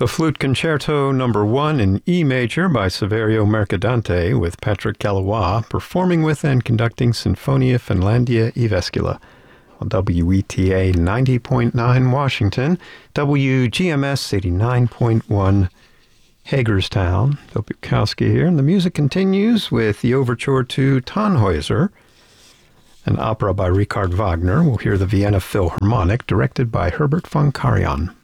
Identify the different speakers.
Speaker 1: The Flute Concerto No. 1 in E major by Saverio Mercadante with Patrick Galois performing with and conducting Sinfonia Finlandia e Vescula. On WETA 90.9 Washington, WGMS 89.1 Hagerstown. Bill Bukowski here, and the music continues with the overture to Tannhäuser, an opera by Richard Wagner. We'll hear the Vienna Philharmonic, directed by Herbert von Karajan.